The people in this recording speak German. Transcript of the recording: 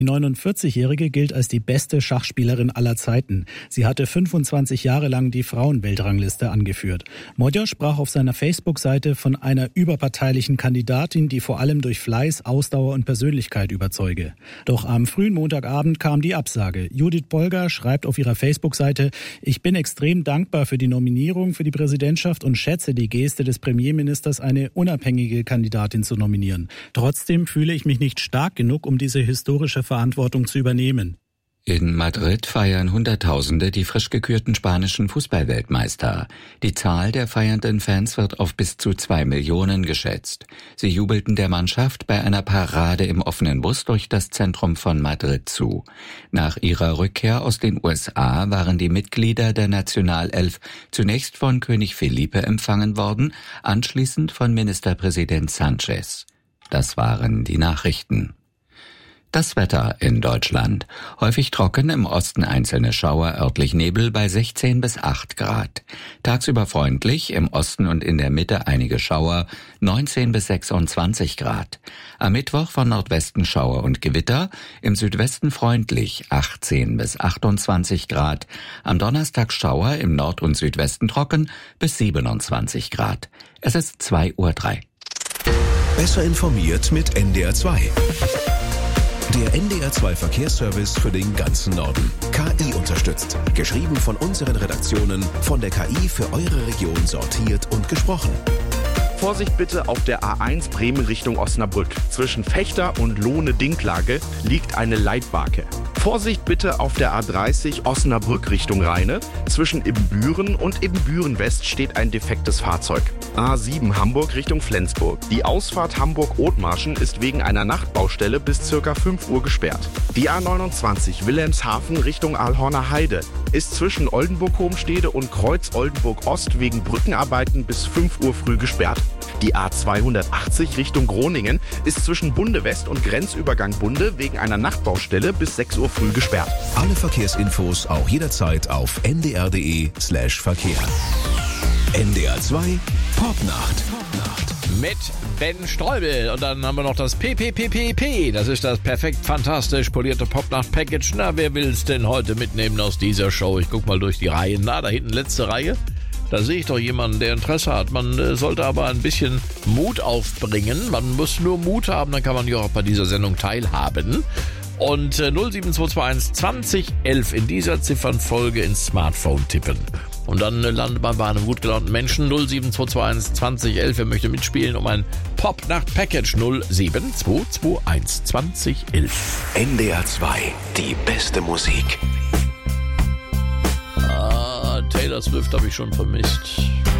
Die 49-Jährige gilt als die beste Schachspielerin aller Zeiten. Sie hatte 25 Jahre lang die Frauenweltrangliste angeführt. Modja sprach auf seiner Facebook-Seite von einer überparteilichen Kandidatin, die vor allem durch Fleiß, Ausdauer und Persönlichkeit überzeuge. Doch am frühen Montagabend kam die Absage. Judith Polgar schreibt auf ihrer Facebook-Seite: Ich bin extrem dankbar für die Nominierung für die Präsidentschaft und schätze die Geste des Premierministers, eine unabhängige Kandidatin zu nominieren. Trotzdem fühle ich mich nicht stark genug, um diese historische Verantwortung zu übernehmen. In Madrid feiern Hunderttausende die frisch gekürten spanischen Fußballweltmeister. Die Zahl der feiernden Fans wird auf bis zu 2 Millionen geschätzt. Sie jubelten der Mannschaft bei einer Parade im offenen Bus durch das Zentrum von Madrid zu. Nach ihrer Rückkehr aus den USA waren die Mitglieder der Nationalelf zunächst von König Felipe empfangen worden, anschließend von Ministerpräsident Sánchez. Das waren die Nachrichten. Das Wetter in Deutschland. Häufig trocken, im Osten einzelne Schauer, örtlich Nebel bei 16 bis 8 Grad. Tagsüber freundlich, im Osten und in der Mitte einige Schauer, 19 bis 26 Grad. Am Mittwoch von Nordwesten Schauer und Gewitter, im Südwesten freundlich, 18 bis 28 Grad. Am Donnerstag Schauer, im Nord- und Südwesten trocken, bis 27 Grad. Es ist 2:03 Uhr. Besser informiert mit NDR 2. Der NDR 2 Verkehrsservice für den ganzen Norden. KI unterstützt. Geschrieben von unseren Redaktionen, von der KI für eure Region sortiert und gesprochen. Vorsicht bitte auf der A1 Bremen Richtung Osnabrück. Zwischen Fechter und Lohne-Dinklage liegt eine Leitbarke. Vorsicht bitte auf der A30 Osnabrück Richtung Rheine. Zwischen Ibbenbüren und Ibbenbüren-West steht ein defektes Fahrzeug. A7 Hamburg Richtung Flensburg. Die Ausfahrt Hamburg-Othmarschen ist wegen einer Nachtbaustelle bis ca. 5 Uhr gesperrt. Die A29 Wilhelmshaven Richtung Aalhorner Heide ist zwischen Oldenburg-Homstede und Kreuz-Oldenburg-Ost wegen Brückenarbeiten bis 5 Uhr früh gesperrt. Die A280 Richtung Groningen ist zwischen Bunde West und Grenzübergang Bunde wegen einer Nachtbaustelle bis 6 Uhr früh gesperrt. Alle Verkehrsinfos auch jederzeit auf ndr.de/Verkehr. NDR 2 Popnacht. Mit Ben Streubel. Und dann haben wir noch das PPPPP. Das ist das perfekt fantastisch polierte Popnacht-Package. Na, wer will's denn heute mitnehmen aus dieser Show? Ich guck mal durch die Reihen. Na, da hinten letzte Reihe. Da sehe ich doch jemanden, der Interesse hat. Man sollte aber ein bisschen Mut aufbringen. Man muss nur Mut haben, dann kann man ja auch bei dieser Sendung teilhaben. Und 07221 2011 in dieser Ziffernfolge ins Smartphone tippen. Und dann landet man bei einem gut gelaunten Menschen. 07221 2011, wer möchte mitspielen um ein Pop-Nacht-Package. 07221 2011. NDR 2, die beste Musik. Taylor Swift habe ich schon vermisst.